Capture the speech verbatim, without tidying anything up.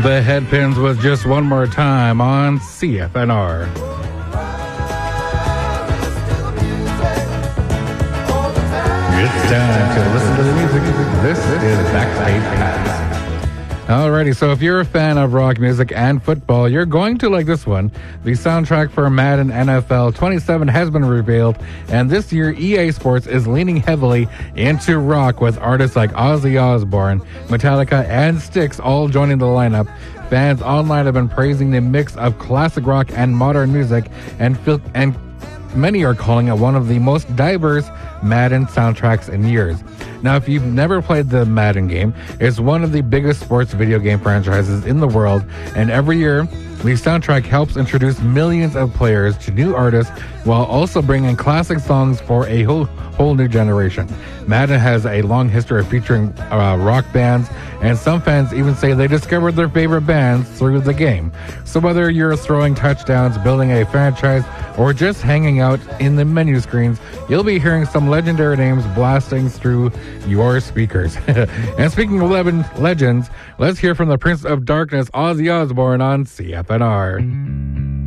The Headpins was Just One More Time on C F N R. It's time to listen to the music. This is Backstage Pass. Alrighty, so if you're a fan of rock music and football, you're going to like this one. The soundtrack for Madden N F L twenty-seven has been revealed, and this year E A Sports is leaning heavily into rock with artists like Ozzy Osbourne, Metallica, and Styx all joining the lineup. Fans online have been praising the mix of classic rock and modern music, and fil- and many are calling it one of the most diverse Madden soundtracks in years. Now, if you've never played the Madden game, it's one of the biggest sports video game franchises in the world, and every year, the soundtrack helps introduce millions of players to new artists while also bringing classic songs for a whole, whole new generation. Madden has a long history of featuring uh, rock bands, and some fans even say they discovered their favorite bands through the game. So whether you're throwing touchdowns, building a franchise, or just hanging out in the menu screens, you'll be hearing some legendary names blasting through your speakers. And speaking of le- legends, let's hear from the Prince of Darkness, Ozzy Osbourne, on C F N R.